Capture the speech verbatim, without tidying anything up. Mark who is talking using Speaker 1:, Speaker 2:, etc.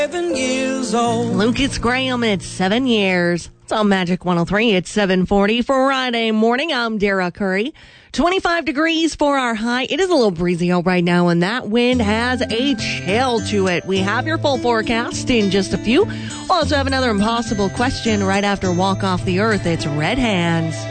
Speaker 1: Seven years old.
Speaker 2: Lucas Graham, it's seven years. It's on Magic one oh three. It's seven forty Friday morning. I'm Dara Curry. twenty-five degrees for our high. It is a little breezy out right now, and that wind has a chill to it. We have your full forecast in just a few. We'll also have another impossible question right after Walk Off the Earth. It's Red Hands.